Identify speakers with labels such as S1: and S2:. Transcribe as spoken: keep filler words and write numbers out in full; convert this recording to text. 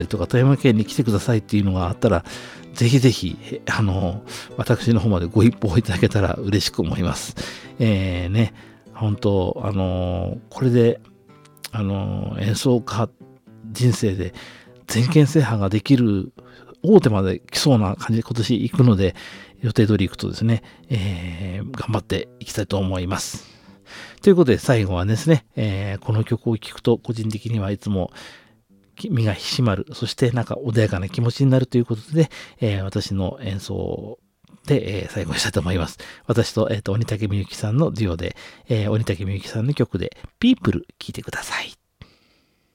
S1: とか富山県に来てくださいっていうのがあったら、ぜひぜひ、あの、私の方までご一報いただけたら嬉しく思います。えー、ね、本当あの、これで、あの、演奏家人生で全県制覇ができる大手まで来そうな感じで今年行くので、予定通り行くとですね、えー、頑張っていきたいと思います。ということで最後はですね、えー、この曲を聴くと個人的にはいつも身が引き締まる、そしてなんか穏やかな気持ちになるということで、えー、私の演奏で、えー、最後にしたいと思います。私と、えーと、鬼竹みゆきさんのデュオで、えー、鬼竹みゆきさんの曲で、ピープル聴いてください。